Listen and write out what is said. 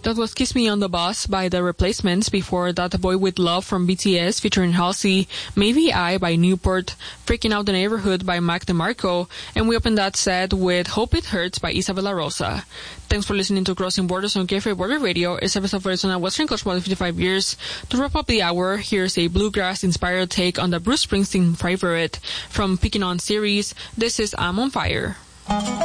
That was Kiss Me on the Bus by The Replacements. Before that, Boy With Love from BTS featuring Halsey, Maybe I by Newport, Freaking Out the Neighborhood by Mac DeMarco, and we opened that set with Hope It Hurts by Isabella Rosa. Thanks for listening to Crossing Borders on KFA Border Radio. It's episode for Arizona Western Coast more than 55 years. To wrap up the hour, here's a bluegrass-inspired take on the Bruce Springsteen favorite from Picking On series. This is I'm on Fire.